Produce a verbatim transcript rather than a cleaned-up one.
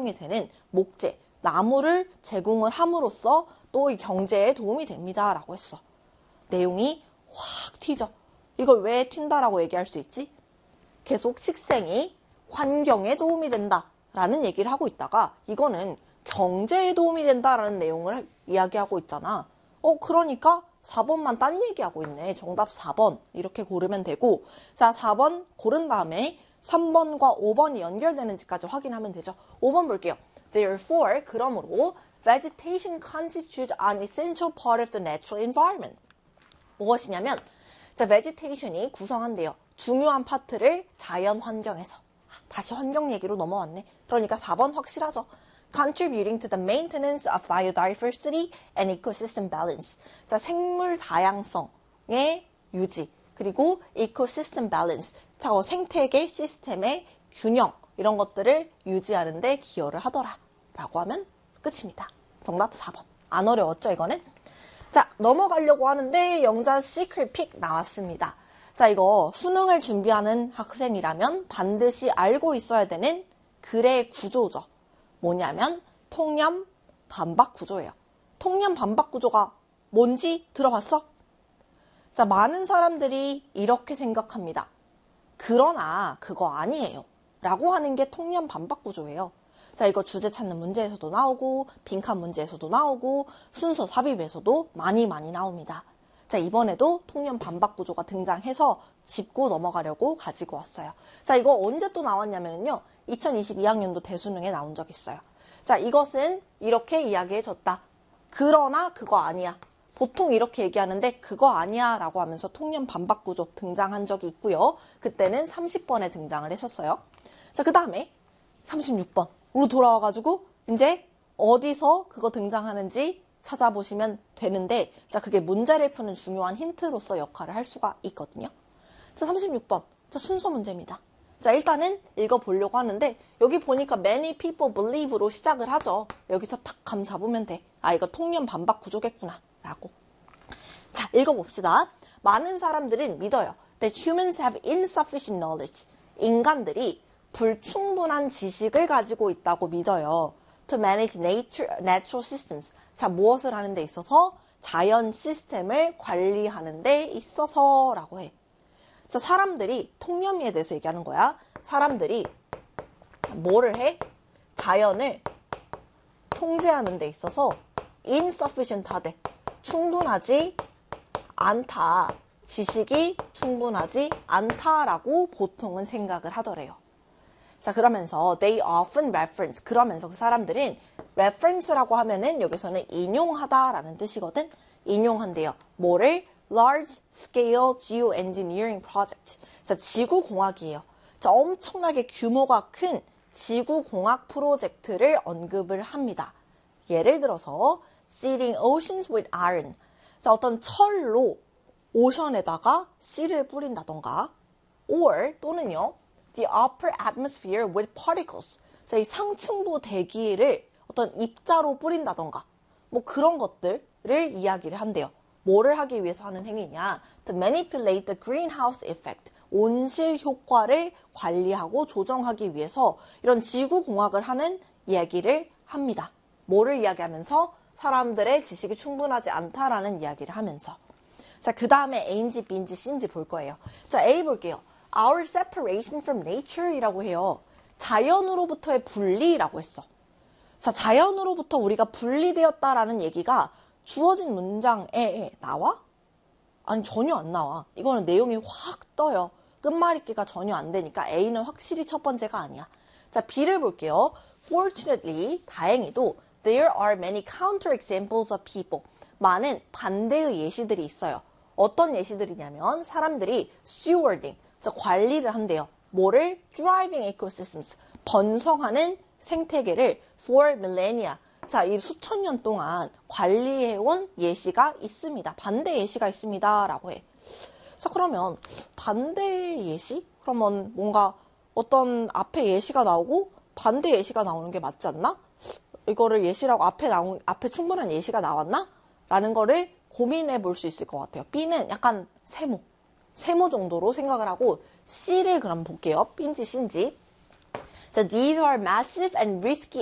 활용이 되는 목재, 나무를 제공을 함으로써 또 이 경제에 도움이 됩니다. 라고 했어. 내용이 확 튀죠. 이걸 왜 튄다라고 얘기할 수 있지? 계속 식생이 환경에 도움이 된다라는 얘기를 하고 있다가 이거는 경제에 도움이 된다라는 내용을 이야기하고 있잖아. 어, 그러니까 사 번만 딴 얘기하고 있네. 정답 사 번 이렇게 고르면 되고, 자, 사 번 고른 다음에 삼 번과 오 번이 연결되는지까지 확인하면 되죠. 오 번 볼게요. Therefore, 그러므로 vegetation constitutes an essential part of the natural environment. 무엇이냐면, 자, vegetation이 구성한대요. 중요한 파트를 자연 환경에서. 다시 환경 얘기로 넘어왔네. 그러니까 사 번 확실하죠. Contributing to the maintenance of biodiversity and ecosystem balance. 자, 생물 다양성의 유지, 그리고 ecosystem balance. 자, 어, 생태계 시스템의 균형, 이런 것들을 유지하는 데 기여를 하더라. 라고 하면 끝입니다. 정답 사 번. 안 어려웠죠, 이거는? 자, 넘어가려고 하는데 영자 시크릿픽 나왔습니다. 자, 이거 수능을 준비하는 학생이라면 반드시 알고 있어야 되는 글의 구조죠. 뭐냐면 통념 반박 구조예요. 통념 반박 구조가 뭔지 들어봤어? 자, 많은 사람들이 이렇게 생각합니다. 그러나 그거 아니에요. 라고 하는 게 통념 반박 구조예요. 자, 이거 주제 찾는 문제에서도 나오고 빈칸 문제에서도 나오고 순서 삽입에서도 많이 많이 나옵니다. 자, 이번에도 통념 반박 구조가 등장해서 짚고 넘어가려고 가지고 왔어요. 자, 이거 언제 또 나왔냐면요. 이천이십이 학년도 대수능에 나온 적 있어요. 자, 이것은 이렇게 이야기해줬다. 그러나 그거 아니야. 보통 이렇게 얘기하는데 그거 아니야 라고 하면서 통념 반박 구조 등장한 적이 있고요. 그때는 삼십 번에 등장을 했었어요. 자, 그 다음에 삼십육 번으로 돌아와가지고 이제 어디서 그거 등장하는지 찾아보시면 되는데, 자, 그게 문제를 푸는 중요한 힌트로서 역할을 할 수가 있거든요. 자, 삼십육 번. 자, 순서 문제입니다. 자, 일단은 읽어보려고 하는데 여기 보니까 many people believe로 시작을 하죠. 여기서 탁 감 잡으면 돼. 아, 이거 통념 반박 구조겠구나 라고. 자, 읽어봅시다. 많은 사람들은 믿어요. That humans have insufficient knowledge. 인간들이 불충분한 지식을 가지고 있다고 믿어요. To manage nature, natural systems. 자, 무엇을 하는 데 있어서? 자연 시스템을 관리하는 데 있어서 라고 해. 자, 사람들이, 통념에 대해서 얘기하는 거야. 사람들이 뭐를 해? 자연을 통제하는 데 있어서 insufficient 하대. 충분하지 않다. 지식이 충분하지 않다라고 보통은 생각을 하더래요. 자, 그러면서 they often reference. 그러면서 그 사람들은 reference라고 하면은 여기서는 인용하다라는 뜻이거든. 인용한대요. 뭐를? large scale geoengineering project. 자, 지구공학이에요. 자, 엄청나게 규모가 큰 지구공학 프로젝트를 언급을 합니다. 예를 들어서 seeding oceans with iron. 자, 어떤 철로 오션에다가 씨를 뿌린다던가, or 또는요, the upper atmosphere with particles. 자, 이 상층부 대기를 어떤 입자로 뿌린다던가, 뭐 그런 것들을 이야기를 한대요. 뭐를 하기 위해서 하는 행위냐? To manipulate the greenhouse effect. 온실 효과를 관리하고 조정하기 위해서 이런 지구공학을 하는 얘기를 합니다. 뭐를 이야기하면서? 사람들의 지식이 충분하지 않다라는 이야기를 하면서. 자, 그 다음에 A인지 B인지 C인지 볼 거예요. 자, A 볼게요. Our separation from nature 이라고 해요. 자연으로부터의 분리라고 했어. 자, 자연으로부터 우리가 분리되었다라는 얘기가 주어진 문장에 나와? 아니, 전혀 안 나와. 이거는 내용이 확 떠요. 끝말잇기가 전혀 안 되니까 A는 확실히 첫 번째가 아니야. 자, B를 볼게요. Fortunately, 다행히도 there are many counterexamples of people. 많은 반대의 예시들이 있어요. 어떤 예시들이냐면 사람들이 stewarding, 자, 관리를 한대요. 뭐를? driving ecosystems, 번성하는 생태계를 for millennia. 자, 이 수천 년 동안 관리해온 예시가 있습니다. 반대 예시가 있습니다. 라고 해. 자, 그러면 반대 예시? 그러면 뭔가 어떤 앞에 예시가 나오고 반대 예시가 나오는 게 맞지 않나? 이거를 예시라고 앞에 나온, 앞에 충분한 예시가 나왔나? 라는 거를 고민해 볼 수 있을 것 같아요. B는 약간 세모. 세모 정도로 생각을 하고 C를 그럼 볼게요. B인지 C인지. 자, these are massive and risky